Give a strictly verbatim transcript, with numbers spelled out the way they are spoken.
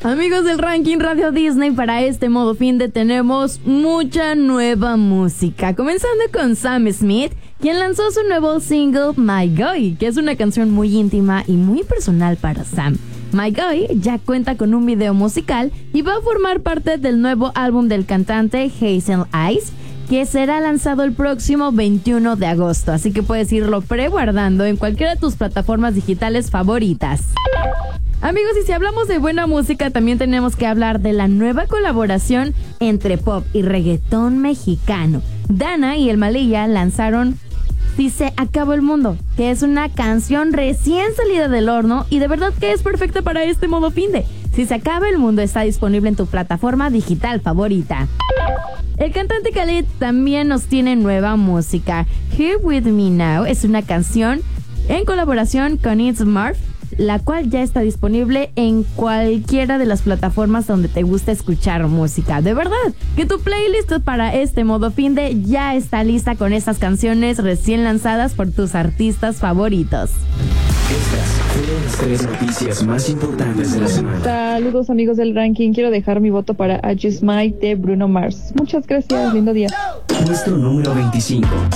Amigos del Ranking Radio Disney, para este modo fin de tenemos mucha nueva música. Comenzando con Sam Smith, quien lanzó su nuevo single My Guy, que es una canción muy íntima y muy personal para Sam. My Guy ya cuenta con un video musical y va a formar parte del nuevo álbum del cantante Hazel Eyes, que será lanzado el próximo veintiuno de agosto, así que puedes irlo preguardando en cualquiera de tus plataformas digitales favoritas. Amigos, y si hablamos de buena música, también tenemos que hablar de la nueva colaboración entre pop y reggaetón mexicano. Dana y el Malilla lanzaron Si se acabó el mundo, que es una canción recién salida del horno y de verdad que es perfecta para este modo finde. Si se acaba el mundo está disponible en tu plataforma digital favorita. El cantante Khalid también nos tiene nueva música. Here With Me Now es una canción en colaboración con It's Murph, la cual ya está disponible en cualquiera de las plataformas donde te gusta escuchar música. De verdad, que tu playlist para este modo finde ya está lista con estas canciones recién lanzadas por tus artistas favoritos. Estas fueron las tres noticias más importantes de la semana. Saludos amigos del ranking, quiero dejar mi voto para I Just Might de Bruno Mars. Muchas gracias, lindo día. Nuestro número veinticinco.